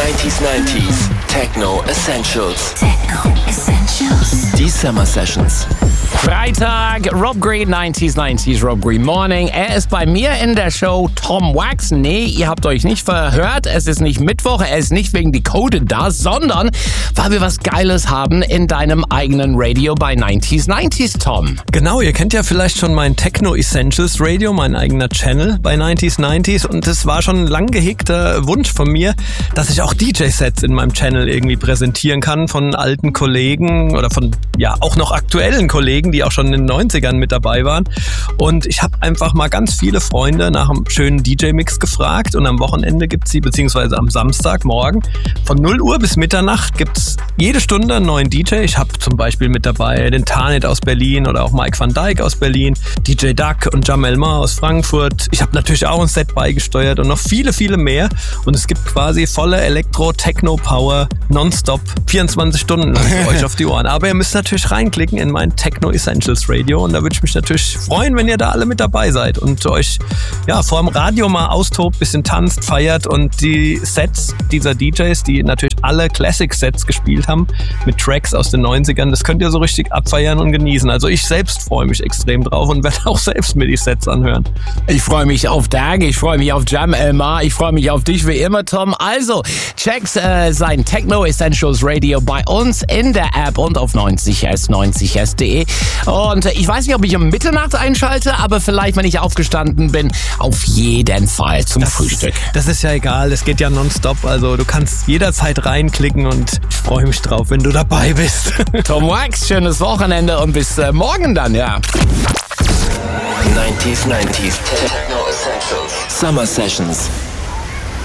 90s Techno Essentials. Die Summer Sessions. Freitag, Rob Green, 90s Rob Green Morning. Er ist bei mir in der Show Tom Wax. Nee, ihr habt euch nicht verhört. Es ist nicht Mittwoch, er ist nicht wegen Decoded da, sondern weil wir was Geiles haben in deinem eigenen Radio bei 90s, Tom. Genau, ihr kennt ja vielleicht schon mein Techno Essentials Radio, mein eigener Channel bei 90s. Und es war schon ein lang gehegter Wunsch von mir, dass ich auch DJ-Sets in meinem Channel irgendwie präsentieren kann von alten Kollegen oder von, ja, auch noch aktuellen Kollegen, die auch schon in den 90ern mit dabei waren. Und ich habe einfach mal ganz viele Freunde nach einem schönen DJ-Mix gefragt und am Wochenende gibt's sie, beziehungsweise am Samstagmorgen von 0 Uhr bis Mitternacht gibt's jede Stunde einen neuen DJ. Ich habe zum Beispiel mit dabei den Tarnet aus Berlin oder auch Mike van Dijk aus Berlin, DJ Duck und Jamel Ma aus Frankfurt. Ich habe natürlich auch ein Set beigesteuert und noch viele, viele mehr. Und es gibt quasi volle Elektro-Techno-Power nonstop 24 Stunden lang für euch auf die Ohren. Aber ihr müsst natürlich reinklicken in mein Techno Essentials Radio und da würde ich mich natürlich freuen, wenn ihr da alle mit dabei seid und euch ja vor dem Radio mal austobt, bisschen tanzt, feiert und die Sets dieser DJs, die natürlich alle Classic-Sets gespielt haben mit Tracks aus den 90ern, das könnt ihr so richtig abfeiern und genießen. Also ich selbst freue mich extrem drauf und werde auch selbst mir die Sets anhören. Ich freue mich auf Dag, ich freue mich auf Jam Elmar, ich freue mich auf dich wie immer, Tom. Also checkt sein Techno Essentials Radio bei uns in der App und auf 90s.de. Und ich weiß nicht, ob ich um Mitternacht einschalte, aber vielleicht, wenn ich aufgestanden bin, auf jeden Fall zum Frühstück. Das ist ja egal, das geht ja nonstop, also du kannst jederzeit reinklicken und ich freue mich drauf, wenn du dabei bist. Tom Wax, schönes Wochenende und bis morgen dann, ja. 90s Techno Essentials Summer Sessions.